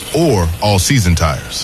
or all-season tires.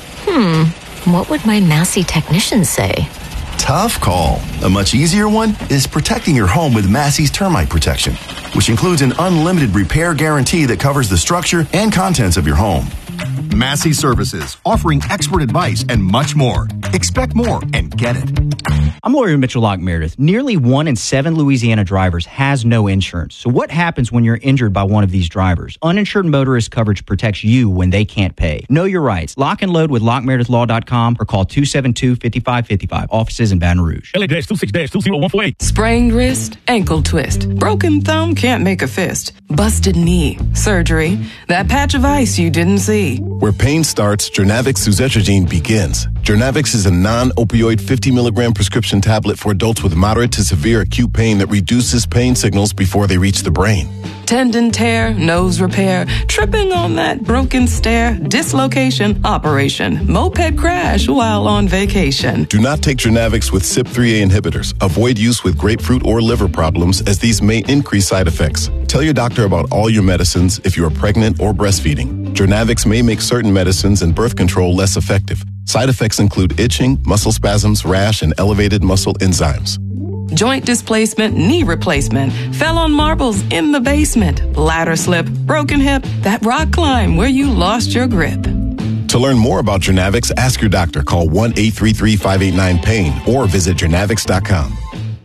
What would my Massey technician say? Tough call. A much easier one is protecting your home with Massey's termite protection, which includes an unlimited repair guarantee that covers the structure and contents of your home. Massey Services, offering expert advice and much more. Expect more and get it. I'm lawyer Mitchell Locke Meredith. Nearly 1 in 7 Louisiana drivers has no insurance. So what happens when you're injured by one of these drivers? Uninsured motorist coverage protects you when they can't pay. Know your rights. Lock and load with LockMeredithLaw.com or call 272-5555. Offices in Baton Rouge. LA-26-20148. Sprained wrist, ankle twist. Broken thumb can't make a fist. Busted knee, surgery. That patch of ice you didn't see. Where pain starts, Jernavix suzetrigine begins. Jernavix is a non-opioid 50 milligram prescription tablet for adults with moderate to severe acute pain that reduces pain signals before they reach the brain. Tendon tear, nose repair, tripping on that broken stair, dislocation, operation, moped crash while on vacation. Do not take Jernavix with CYP3A inhibitors. Avoid use with grapefruit or liver problems, as these may increase side effects. Tell your doctor about all your medicines if you are pregnant or breastfeeding. Jernavix may make certain medicines and birth control less effective. Side effects include itching, muscle spasms, rash, and elevated muscle enzymes. Joint displacement, knee replacement, fell on marbles in the basement, ladder slip, broken hip, that rock climb where you lost your grip. To learn more about Jernavix, ask your doctor. Call 1-833-589-PAIN or visit Jernavix.com.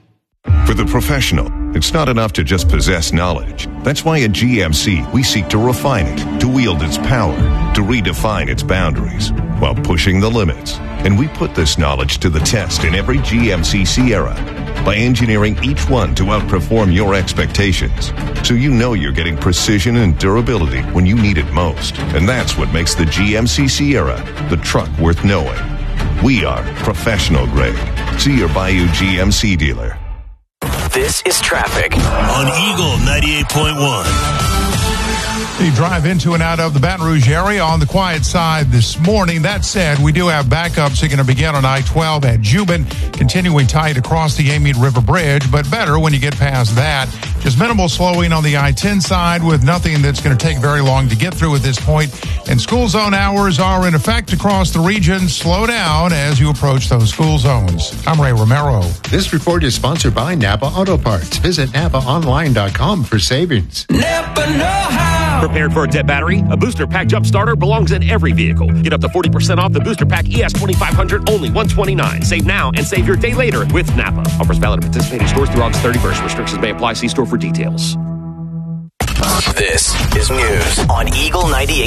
For the professional, it's not enough to just possess knowledge. That's why at GMC, we seek to refine it, to wield its power, to redefine its boundaries, while pushing the limits. And we put this knowledge to the test in every GMC Sierra by engineering each one to outperform your expectations. So you know you're getting precision and durability when you need it most. And that's what makes the GMC Sierra the truck worth knowing. We are professional grade. See your Bayou GMC dealer. This is traffic on Eagle 98.1. You drive into and out of the Baton Rouge area on the quiet side this morning. That said, we do have backups. You're going to begin on I-12 at Juban, continuing tight across the Amite River Bridge, but better when you get past that. Just minimal slowing on the I-10 side with nothing that's going to take very long to get through at this point. And school zone hours are in effect across the region. Slow down as you approach those school zones. I'm Ray Romero. This report is sponsored by Napa Auto Parts. Visit NapaOnline.com for savings. Napa know-how. Prepared for a dead battery? A Booster Pack Jump Starter belongs in every vehicle. Get up to 40% off the Booster Pack ES 2500, only $129. Save now and save your day later with Napa. Offers valid at participating stores through August 31st. Restrictions may apply. See store for details. This is news on Eagle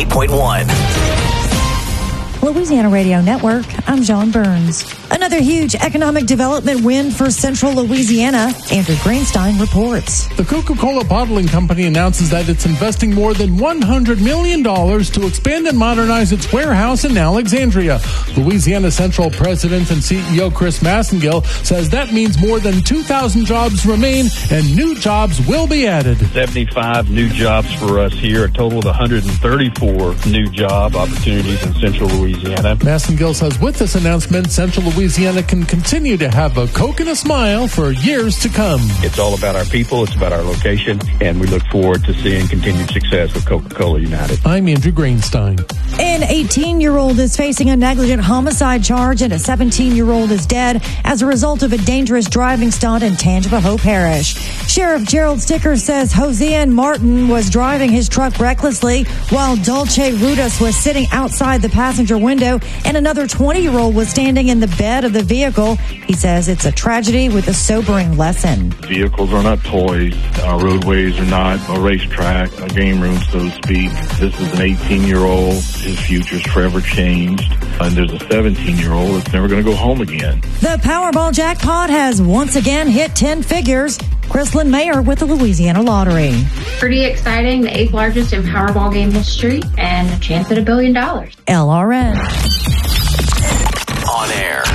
98.1. Louisiana Radio Network, I'm John Burns. Another huge economic development win for Central Louisiana. Andrew Greenstein reports. The Coca-Cola Bottling Company announces that it's investing more than $100 million to expand and modernize its warehouse in Alexandria. Louisiana Central President and CEO Chris Massengill says that means more than 2,000 jobs remain and new jobs will be added. 75 new jobs for us here, a total of 134 new job opportunities in Central Louisiana. Massengill says with this announcement, Central Louisiana can continue to have a Coke and a smile for years to come. It's all about our people, it's about our location, and we look forward to seeing continued success with Coca-Cola United. I'm Andrew Greenstein. An 18-year-old is facing a negligent homicide charge and a 17-year-old is dead as a result of a dangerous driving stunt in Tangipahoa Parish. Sheriff Gerald Sticker says Hosean Martin was driving his truck recklessly while Dulce Rudas was sitting outside the passenger window and another 20-year-old was standing in the bed of the vehicle. He says it's a tragedy with a sobering lesson. Vehicles are not toys. Roadways are not a racetrack, a game room, so to speak. This is an 18-year-old. His future's forever changed. And there's a 17-year-old that's never going to go home again. The Powerball jackpot has once again hit 10 figures. Chrislyn Mayer with the Louisiana Lottery. Pretty exciting, the 8th largest in Powerball game history and a chance at $1 billion. LRN. On air